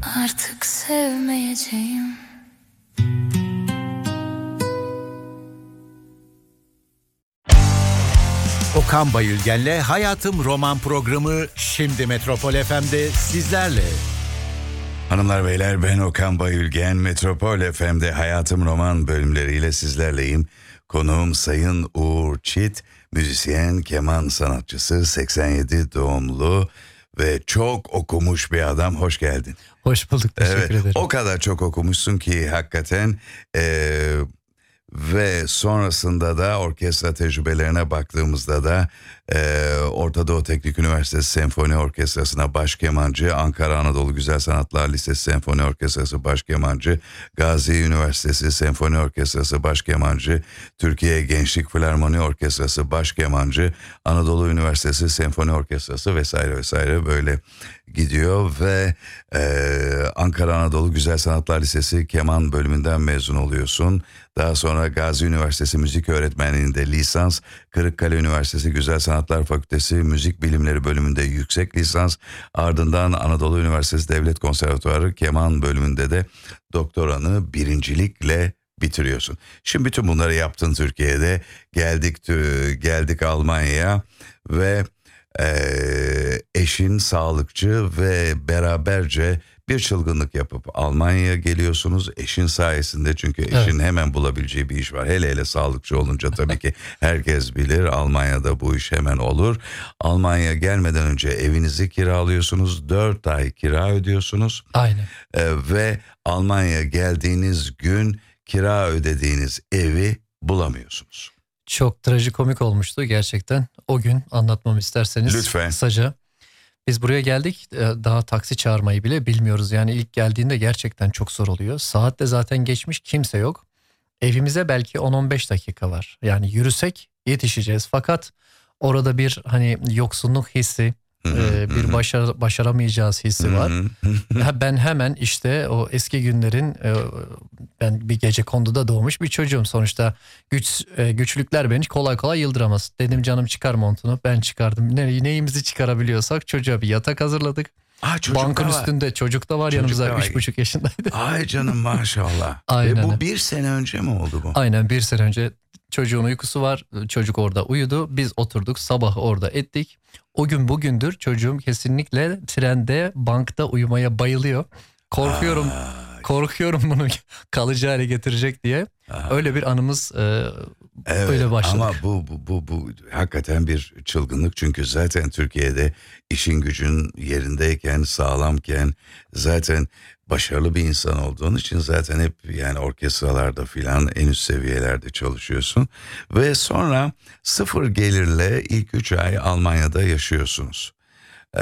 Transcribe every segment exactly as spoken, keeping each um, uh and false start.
Artık sevmeyeceğim. Okan Bayülgen'le Hayatım Roman programı şimdi Metropol F M'de sizlerle. Hanımlar beyler, ben Okan Bayülgen. Metropol F M'de Hayatım Roman bölümleriyle sizlerleyim. Konuğum Sayın Uğur Çit, müzisyen, keman sanatçısı, seksen yedi doğumlu ve çok okumuş bir adam. Hoş geldin. Hoş bulduk, teşekkür evet, ederim. O kadar çok okumuşsun ki hakikaten... Ee, Ve sonrasında da orkestra tecrübelerine baktığımızda da e, Orta Doğu Teknik Üniversitesi Senfoni Orkestrası'na baş kemancı, Ankara Anadolu Güzel Sanatlar Lisesi Senfoni Orkestrası baş kemancı, Gazi Üniversitesi Senfoni Orkestrası baş kemancı, Türkiye Gençlik Filarmoni Orkestrası baş kemancı, Anadolu Üniversitesi Senfoni Orkestrası vesaire vesaire böyle gidiyor ve e, Ankara Anadolu Güzel Sanatlar Lisesi keman bölümünden mezun oluyorsun. Daha sonra Gazi Üniversitesi Müzik Öğretmenliğinde lisans, Kırıkkale Üniversitesi Güzel Sanatlar Fakültesi Müzik Bilimleri bölümünde yüksek lisans, ardından Anadolu Üniversitesi Devlet Konservatuarı keman bölümünde de doktoranı birincilikle bitiriyorsun. Şimdi bütün bunları yaptın Türkiye'de, geldik geldik Almanya'ya ve Ee, eşin sağlıkçı ve beraberce bir çılgınlık yapıp Almanya'ya geliyorsunuz. Eşin sayesinde, çünkü eşin evet. hemen bulabileceği bir iş var. Hele hele sağlıkçı olunca tabii ki herkes bilir, Almanya'da bu iş hemen olur. Almanya'ya gelmeden önce evinizi kiralıyorsunuz. dört ay kira ödüyorsunuz. Aynen. Ee, ve Almanya'ya geldiğiniz gün kira ödediğiniz evi bulamıyorsunuz. Çok trajikomik olmuştu gerçekten. O gün anlatmamı isterseniz Lütfen. Kısaca. Biz buraya geldik, daha taksi çağırmayı bile bilmiyoruz. Yani ilk geldiğinde gerçekten çok zor oluyor. Saat de zaten geçmiş, kimse yok. Evimize belki on on beş dakika var. Yani yürüsek yetişeceğiz. Fakat orada bir hani yoksunluk hissi, Ee, bir başar, başaramayacağız hissi var. Ben hemen işte o eski günlerin, e, ben bir gecekonduda doğmuş bir çocuğum. Sonuçta güç e, güçlükler beni kolay kolay yıldıramaz. Dedim canım çıkar montunu, ben çıkardım. Ne, neyimizi çıkarabiliyorsak çocuğa bir yatak hazırladık. Aa, Bankın var. üstünde çocuk da var, çocuk yanımızda üç buçuk yaşındaydı. Ay canım maşallah. Aynen. Ve bu bir sene önce mi oldu bu? Aynen, bir sene önce. Çocuğun uykusu var. Çocuk orada uyudu. Biz oturduk, sabah orada ettik. O gün bugündür çocuğum kesinlikle trende, bankta uyumaya bayılıyor. Korkuyorum. Aa. Korkuyorum bunu kalıcı hale getirecek diye. Aa. Öyle bir anımız e, evet, öyle başladık. Ama bu, bu, bu, bu hakikaten bir çılgınlık. Çünkü zaten Türkiye'de işin gücün yerindeyken, sağlamken, zaten başarılı bir insan olduğun için zaten hep yani orkestralarda filan en üst seviyelerde çalışıyorsun. Ve sonra sıfır gelirle ilk üç ay Almanya'da yaşıyorsunuz. Ee,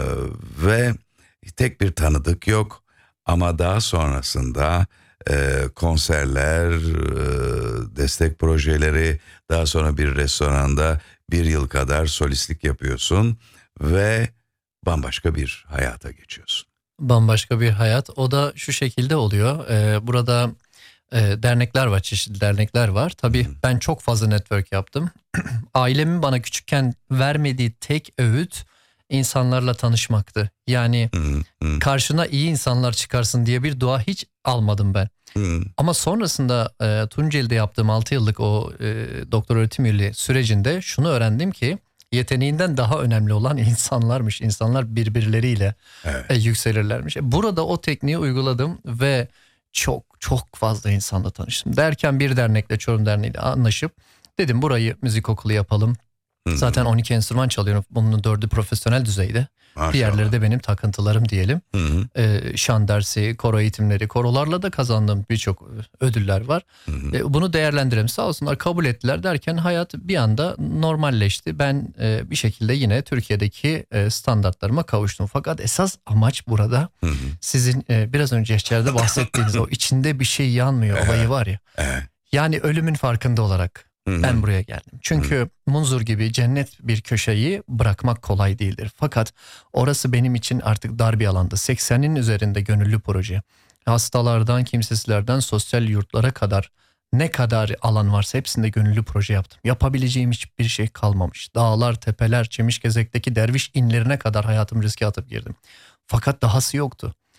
ve tek bir tanıdık yok. Ama daha sonrasında e, konserler, e, destek projeleri, daha sonra bir restoranda bir yıl kadar solistlik yapıyorsun ve bambaşka bir hayata geçiyorsun. Bambaşka bir hayat. O da şu şekilde oluyor. Ee, burada e, dernekler var, çeşitli dernekler var. Tabii hmm. ben çok fazla network yaptım. Ailemin bana küçükken vermediği tek öğüt insanlarla tanışmaktı. Yani hmm. Hmm. karşına iyi insanlar çıkarsın diye bir dua hiç almadım ben. Hmm. Ama sonrasında e, Tunceli'de yaptığım altı yıllık o e, doktor öğretim üyeliği sürecinde şunu öğrendim ki yeteneğinden daha önemli olan insanlarmış. İnsanlar birbirleriyle evet. e, yükselirlermiş. Burada o tekniği uyguladım ve çok çok fazla insanla tanıştım. Derken bir dernekle, Çorum Derneği ile anlaşıp dedim burayı müzik okulu yapalım. Hı-hı. Zaten on iki enstrüman çalıyorum. Bunun dördü profesyonel düzeyde. Maşallah. Diğerleri de benim takıntılarım diyelim. Ee, şan dersi, koro eğitimleri, korolarla da kazandığım birçok ödüller var. Ee, bunu değerlendirelim. Sağ olsunlar kabul ettiler derken hayat bir anda normalleşti. Ben e, bir şekilde yine Türkiye'deki e, standartlarıma kavuştum. Fakat esas amaç burada Hı-hı. sizin e, biraz önce içeride bahsettiğiniz o içinde bir şey yanmıyor evet. olayı var ya. Evet. Yani ölümün farkında olarak. Hı-hı. Ben buraya geldim. Çünkü Hı-hı. Munzur gibi cennet bir köşeyi bırakmak kolay değildir. Fakat orası benim için artık dar bir alanda. seksenin üzerinde gönüllü proje. Hastalardan, kimsesizlerden sosyal yurtlara kadar ne kadar alan varsa hepsinde gönüllü proje yaptım. Yapabileceğim hiçbir şey kalmamış. Dağlar, tepeler, Çemişgezek'teki derviş inlerine kadar hayatımı riske atıp girdim. Fakat dahası yoktu.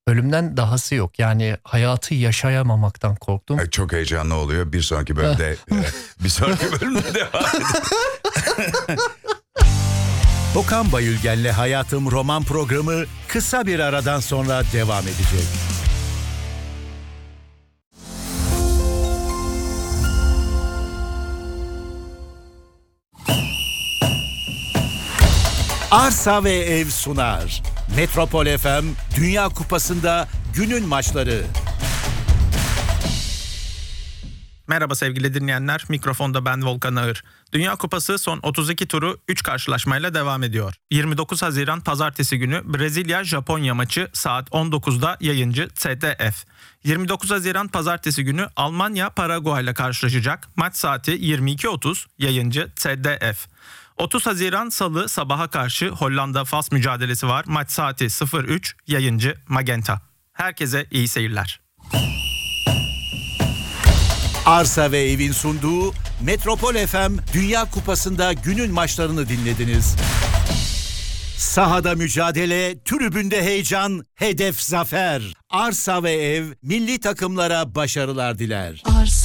ölümden dahası yok. Yani hayatı yaşayamamaktan korktum. Ay, çok heyecanlı oluyor. Bir sonraki bölümde e, bir sonraki bölümde devam edelim. Okan Bayülgen'le Hayatım roman programı kısa bir aradan sonra devam edecek. Arsa ve Ev sunar. Metropol F M Dünya Kupası'nda günün maçları. Merhaba sevgili dinleyenler, mikrofonda ben Volkan Ağır. Dünya Kupası son otuz iki turu üç karşılaşmayla devam ediyor. yirmi dokuz Haziran Pazartesi günü Brezilya-Japonya maçı saat on dokuzda yayıncı Z D F. yirmi dokuz Haziran Pazartesi günü Almanya-Paraguay ile karşılaşacak. Maç saati yirmi iki otuz yayıncı Z D F. otuz Haziran Salı sabaha karşı Hollanda-Fas mücadelesi var. Maç saati sıfır üç yayıncı Magenta. Herkese iyi seyirler. Arsa ve Ev'in sunduğu Metropol F M Dünya Kupası'nda günün maçlarını dinlediniz. Sahada mücadele, tribünde heyecan, hedef zafer. Arsa ve Ev milli takımlara başarılar diler. Arsa